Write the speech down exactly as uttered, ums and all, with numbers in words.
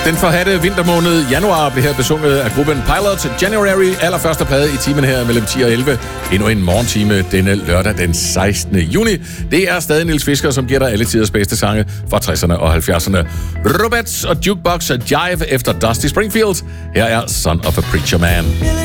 Den forhatte vintermåned januar blev her besunget af gruppen Pilot. January, allerførste plade i timen her mellem ti og elleve. Endnu en morgentime denne lørdag den sekstende juni. Det er stadig Niels Fisker, som giver dig alle tiders bedste sange fra tresserne og halvfjerdserne. Robettes og Jukebox Jive efter Dusty Springfield. Her er Son of a Preacher Man.